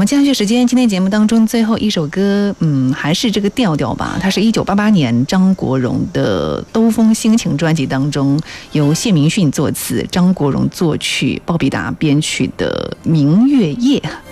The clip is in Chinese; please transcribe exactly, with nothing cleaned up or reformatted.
接下去时间，今天节目当中最后一首歌，嗯，还是这个调调吧。它是一九八八年张国荣的《兜风心情》专辑当中，由谢明训作词，张国荣作曲，鲍比达编曲的《明月夜》。